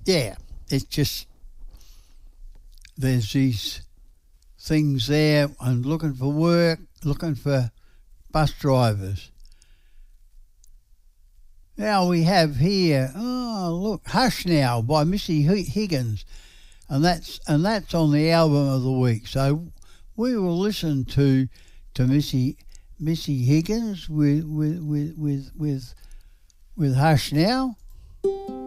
yeah, it's just there's these things there. I'm looking for work, looking for bus drivers. Now we have here, oh look, Hush Now by Missy Higgins, and that's on the album of the week. So we will listen to Missy Higgins with Hush Now.